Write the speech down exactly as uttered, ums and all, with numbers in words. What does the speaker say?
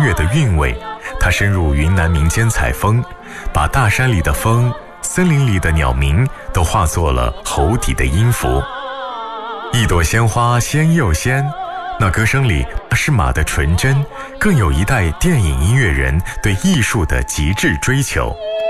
乐的韵味。他深入云南民间采风，把大山里的风、森林里的鸟鸣都化作了喉底的音符。一朵鲜花鲜又鲜，那歌声里是马的纯真，更有一代电影音乐人对艺术的极致追求。